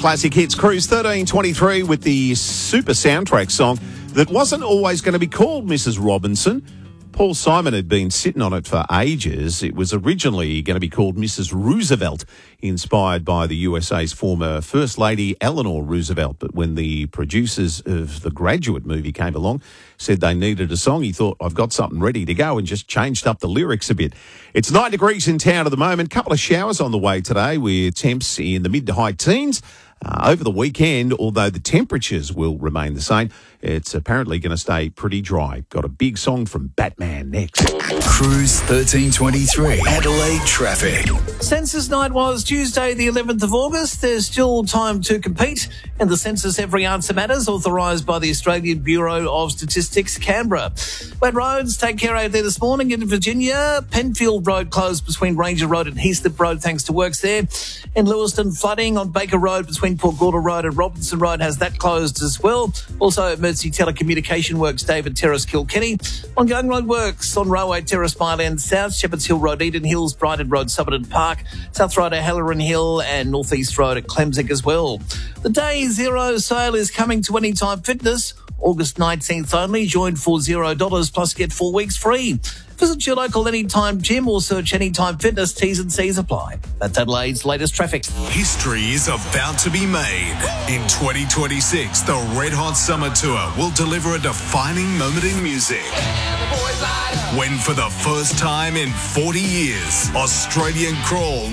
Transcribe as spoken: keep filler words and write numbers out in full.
Classic Hits Cruise thirteen twenty-three with the super soundtrack song that wasn't always going to be called Missus Robinson. Paul Simon had been sitting on it for ages. It was originally going to be called Missus Roosevelt, inspired by the U S A's former First Lady Eleanor Roosevelt. But when the producers of the Graduate movie came along, said they needed a song, he thought, I've got something ready to go, and just changed up the lyrics a bit. It's nine degrees in town at the moment. Couple of showers on the way today with temps in the mid to high teens. Uh, over the weekend, although the temperatures will remain the same, it's apparently going to stay pretty dry. Got a big song from Batman next. Cruise thirteen twenty-three, Adelaide traffic. Census night was Tuesday the eleventh of August. There's still time to compete in the Census Every Answer Matters, authorised by the Australian Bureau of Statistics, Canberra. Wet roads, take care out there this morning in Virginia. Penfield Road closed between Ranger Road and Heaslip Road thanks to works there. In Lewiston, flooding on Baker Road between Port Gorda Road and Robinson Road has that closed as well. Also, emergency telecommunication works, David Terrace, Kilkenny. Ongoing road works on Railway Terrace, Mile End South, Shepherds Hill Road, Eden Hills, Brighton Road, Somerton Park, South Road at Halloran Hill and North East Road at Clemsig as well. The Day Zero sale is coming to Anytime Fitness. August nineteenth only. Join for zero dollars plus get four weeks free. Visit your local Anytime gym or search Anytime Fitness. T's and C's apply. That's Adelaide's latest traffic. History is about to be made. In twenty twenty-six, the Red Hot Summer Tour will deliver a defining moment in music. When for the first time in forty years, Australian Crawl